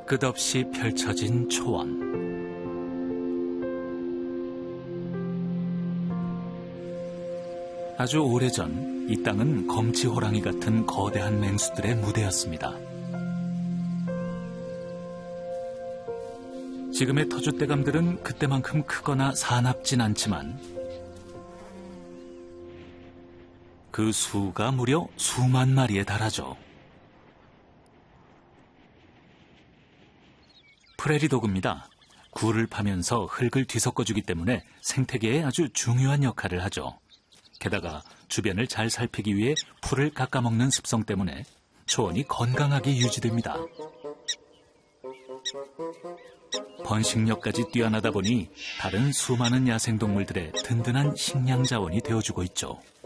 끝없이 펼쳐진 초원. 아주 오래전 이 땅은 검치호랑이 같은 거대한 맹수들의 무대였습니다. 지금의 터줏대감들은 그때만큼 크거나 사납진 않지만 그 수가 무려 수만 마리에 달하죠. 프레리도그입니다. 굴을 파면서 흙을 뒤섞어주기 때문에 생태계에 아주 중요한 역할을 하죠. 게다가 주변을 잘 살피기 위해 풀을 깎아먹는 습성 때문에 초원이 건강하게 유지됩니다. 번식력까지 뛰어나다 보니 다른 수많은 야생동물들의 든든한 식량 자원이 되어주고 있죠.